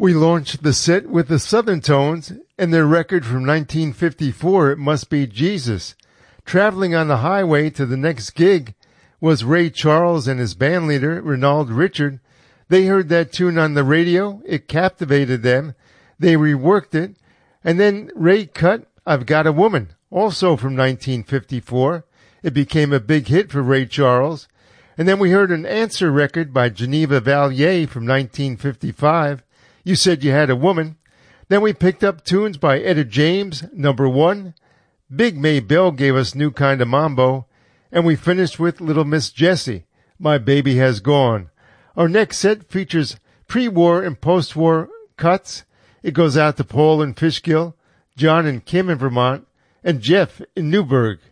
We launched the set with the Southern Tones and their record from 1954, It Must Be Jesus. Traveling on the highway to the next gig was Ray Charles and his bandleader, Renald Richard. They heard that tune on the radio. It captivated them. They reworked it. And then Ray cut I've Got a Woman, also from 1954. It became a big hit for Ray Charles. And then we heard an answer record by Geneva Valier from 1955. You Said You Had a Woman. Then we picked up tunes by Etta James, Number One. Big Maybelle gave us New Kind of Mambo. And we finished with Little Miss Jessie, My Baby Has Gone. Our next set features pre-war and post-war cuts. It goes out to Paul in Fishkill, John and Kim in Vermont, and Jeff in Newburgh.